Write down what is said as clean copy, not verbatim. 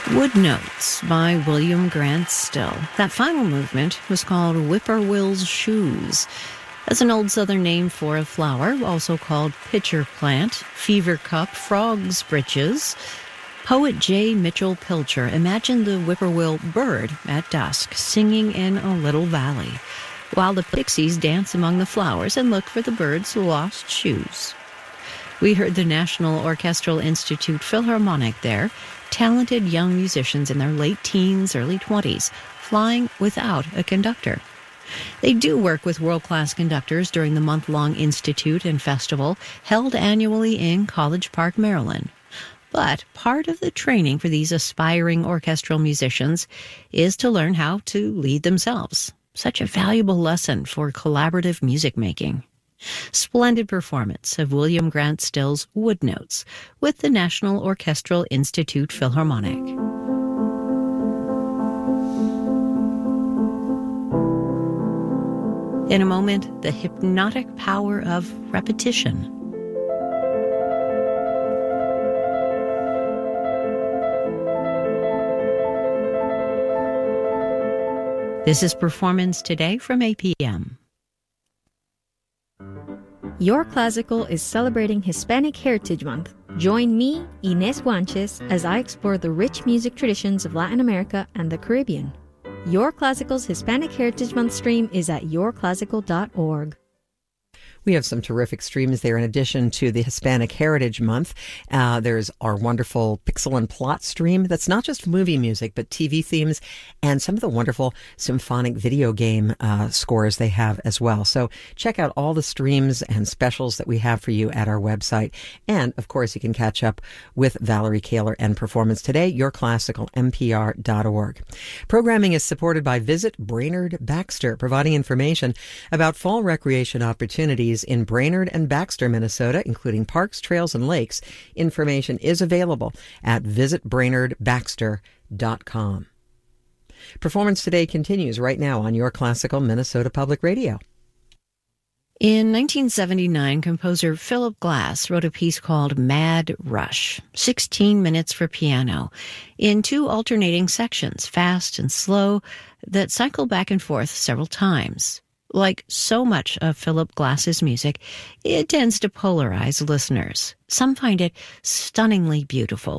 Wood Notes by William Grant Still. That final movement was called Whippoorwill's Shoes. That's an old Southern name for a flower, also called pitcher plant, fever cup, frog's breeches. Poet J. Mitchell Pilcher imagined the whippoorwill bird at dusk, singing in a little valley, while the pixies dance among the flowers and look for the bird's lost shoes. We heard the National Orchestral Institute Philharmonic there, talented young musicians in their late teens, early 20s, flying without a conductor. They do work with world-class conductors during the month-long Institute and Festival held annually in College Park, Maryland. But part of the training for these aspiring orchestral musicians is to learn how to lead themselves. Such a valuable lesson for collaborative music making. Splendid performance of William Grant Still's Wood Notes with the National Orchestral Institute Philharmonic. In a moment, the hypnotic power of repetition. This is Performance Today from APM. Your Classical is celebrating Hispanic Heritage Month. Join me, Inés Guanches, as I explore the rich music traditions of Latin America and the Caribbean. Your Classical's Hispanic Heritage Month stream is at yourclassical.org. We have some terrific streams there in addition to the Hispanic Heritage Month. There's our wonderful Pixel and Plot stream that's not just movie music, but TV themes and some of the wonderful symphonic video game scores they have as well. So check out all the streams and specials that we have for you at our website. And, of course, you can catch up with Valerie Kaler and Performance Today, yourclassicalmpr.org. Programming is supported by Visit Brainerd Baxter, providing information about fall recreation opportunities in Brainerd and Baxter, Minnesota, including parks, trails, and lakes. Information is available at visitbrainerdbaxter.com. Performance Today continues right now on Your Classical Minnesota Public Radio. In 1979, composer Philip Glass wrote a piece called Mad Rush, 16 minutes for piano, in two alternating sections, fast and slow, that cycle back and forth several times. Like so much of Philip Glass's music, it tends to polarize listeners. Some find it stunningly beautiful,